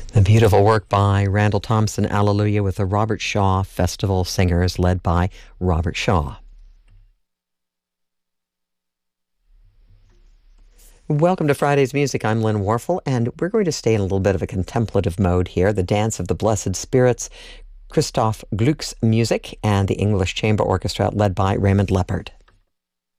The beautiful work by Randall Thompson, Alleluia, with the Robert Shaw Festival Singers led by Robert Shaw. Welcome to Friday's Music. I'm Lynn Warfel, and we're going to stay in a little bit of a contemplative mode here. The Dance of the Blessed Spirits, Christoph Gluck's music, and the English Chamber Orchestra led by Raymond Leppard.